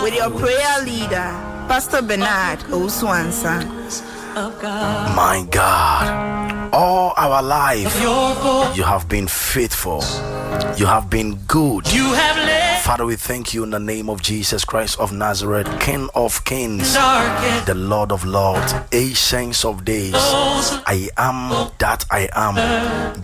with your prayer leader, Pastor Bernard Owusu-Ansah. My God, all our life, you have been faithful. You have been good. Father, we thank you in the name of Jesus Christ of Nazareth, King of Kings, the Lord of Lords, Ancient of Days. I am that I am.